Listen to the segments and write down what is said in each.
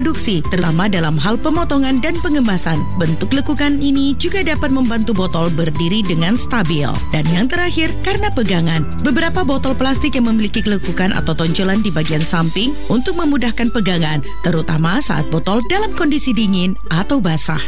produksi, terutama dalam hal pemotongan dan pengemasan. Bentuk lekukan ini juga dapat membantu botol berdiri dengan stabil. Dan yang terakhir, karena pegangan. Beberapa botol plastik yang memiliki kelekukan atau tonjolan di bagian samping untuk memudahkan pegangan, terutama saat botol dalam kondisi dingin atau basah.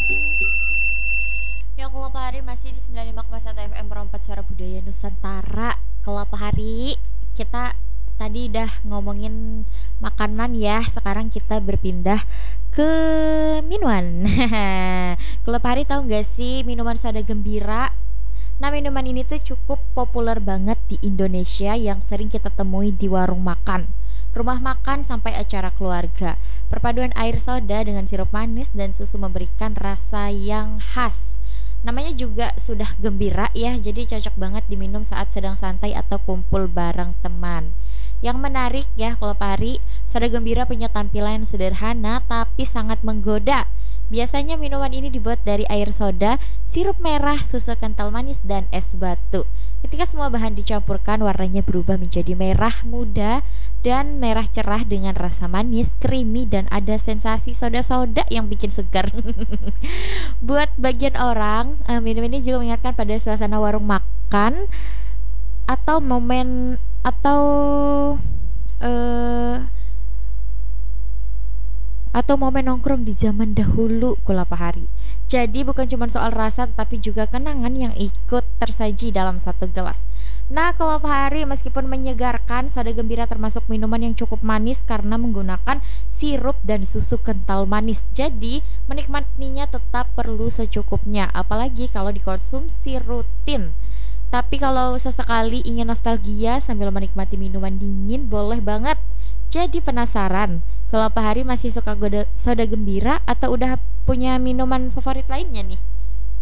Yang Kelapa Hari masih di 95,1 FM Perempat Suara Budaya Nusantara. Kelapa Hari, kita tadi udah ngomongin makanan ya. Sekarang kita berpindah ke minuman. Kelapa Hari tahu gak sih minuman soda gembira? Nah, minuman ini tuh cukup populer banget di Indonesia yang sering kita temui di warung makan, rumah makan sampai acara keluarga. Perpaduan air soda dengan sirup manis dan susu memberikan rasa yang khas. Namanya juga sudah gembira ya, jadi cocok banget diminum saat sedang santai atau kumpul bareng teman. Yang menarik ya, Kelapa Hari, soda gembira punya tampilan yang sederhana tapi sangat menggoda. Biasanya minuman ini dibuat dari air soda, sirup merah, susu kental manis, dan es batu. Ketika semua bahan dicampurkan, warnanya berubah menjadi merah muda dan merah cerah dengan rasa manis, creamy, dan ada sensasi soda-soda yang bikin segar. Buat bagian orang, minum ini juga mengingatkan pada suasana warung makan atau momen atau momen nongkrong di zaman dahulu Kelapa Hari. Jadi bukan cuma soal rasa tetapi juga kenangan yang ikut tersaji dalam satu gelas. Nah, Kelapa Hari meskipun menyegarkan, soda gembira termasuk minuman yang cukup manis karena menggunakan sirup dan susu kental manis. Jadi menikmatinya tetap perlu secukupnya, apalagi kalau dikonsumsi rutin. Tapi kalau sesekali ingin nostalgia sambil menikmati minuman dingin, boleh banget. Jadi penasaran, Kelapa Hari masih suka soda gembira atau udah punya minuman favorit lainnya nih?